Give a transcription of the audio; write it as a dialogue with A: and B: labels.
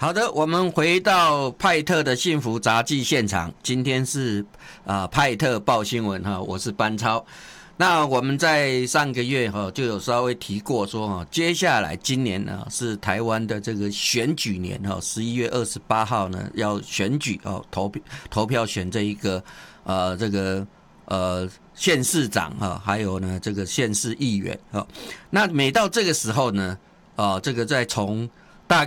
A: 好的，我们回到派特的幸福杂技现场，今天是派特报新闻哈，我是班超。那我们在上个月就有稍微提过说接下来今年呢是台湾的这个选举年11月28号呢要选举投票选这一个这个县市长还有呢这个县市议员那每到这个时候呢这个在从